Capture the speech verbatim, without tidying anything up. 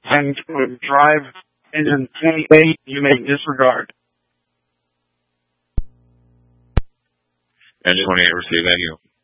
and drive engine twenty-eight you may disregard. Engine twenty-eight, receive, thank you.